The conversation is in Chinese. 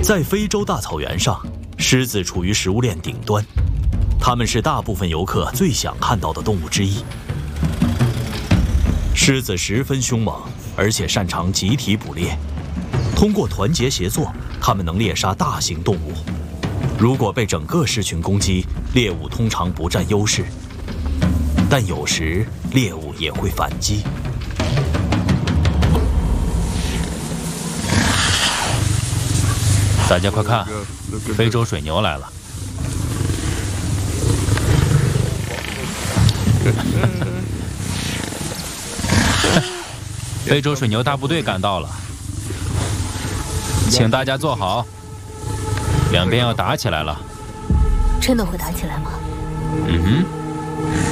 在非洲大草原上，狮子处于食物链顶端，它们是大部分游客最想看到的动物之一。狮子十分凶猛，而且擅长集体捕猎。通过团结协作，它们能猎杀大型动物。如果被整个狮群攻击，猎物通常不占优势，但有时猎物也会反击。 大家快看，非洲水牛来了！非洲水牛大部队赶到了，请大家坐好，两边要打起来了。 真的会打起来吗？ 嗯哼。